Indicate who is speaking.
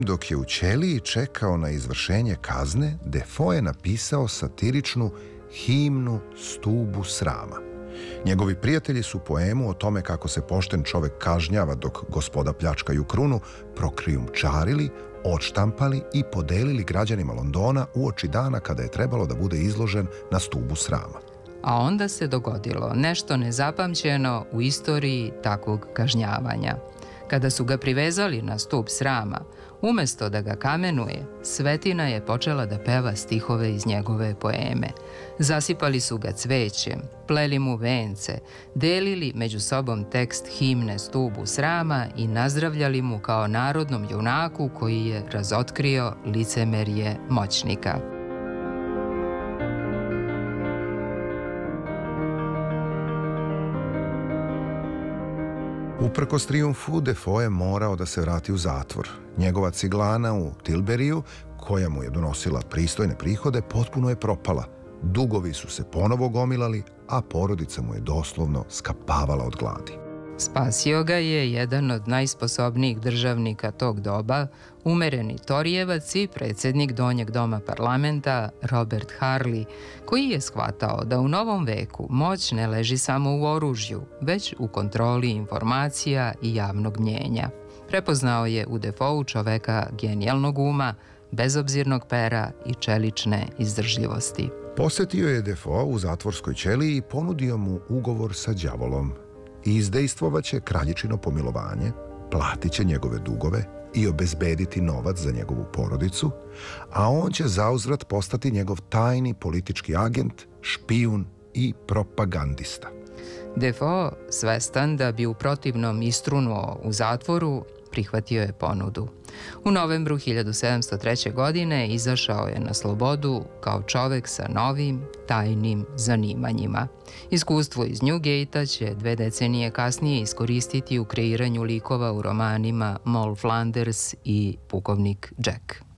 Speaker 1: Dok je u ćeliji čekao na izvršenje kazne, Defoe je napisao satiričnu himnu Stubu srama. Njegovi prijatelji su poemu o tome kako se pošten čovek kažnjava dok gospoda pljačkaju krunu prokrijumčarili, odštampali i podelili građanima Londona uoči dana kada je trebalo da bude izložen na Stubu srama.
Speaker 2: A onda se dogodilo nešto nezapamćeno u istoriji takvog kažnjavanja. Kada su ga privezali na stup srama, umesto da ga kamenuje, svetina je počela da peva stihove iz njegove poeme. Zasipali su ga cvećem, pleli mu vence, delili među sobom tekst himne Stubu srama i nazdravljali mu kao narodnom junaku koji je razotkrio licemerje moćnika.
Speaker 1: Uprkos trijumfu, Defoe je morao da se vrati u zatvor. Njegova ciglana u Tilberiju, koja mu je donosila pristojne prihode, potpuno je propala. Dugovi su se ponovo gomilali, a porodica mu je doslovno skapavala od gladi.
Speaker 2: Spasio ga je jedan od najsposobnijih državnika tog doba, umereni Torijevac i predsjednik Donjeg doma parlamenta Robert Harley, koji je shvatao da u novom veku moć ne leži samo u oružju, već u kontroli informacija i javnog mnjenja. Prepoznao je u Defoeu čoveka genijalnog uma, bezobzirnog pera i čelične izdržljivosti.
Speaker 1: Posetio je Defoe u zatvorskoj ćeliji i ponudio mu ugovor sa đavolom. Izdejstvovaće kraljičino pomilovanje, platit će njegove dugove i obezbediti novac za njegovu porodicu, a on će zauzvrat postati njegov tajni politički agent, špijun i propagandista.
Speaker 2: Defoe, svestan da bi u protivnom istrunuo u zatvoru, prihvatio je ponudu. U novembru 1703. godine izašao je na slobodu kao čovek sa novim, tajnim zanimanjima. Iskustvo iz Newgate-a će 2 decenije kasnije iskoristiti u kreiranju likova u romanima Moll Flanders i Pukovnik Jack.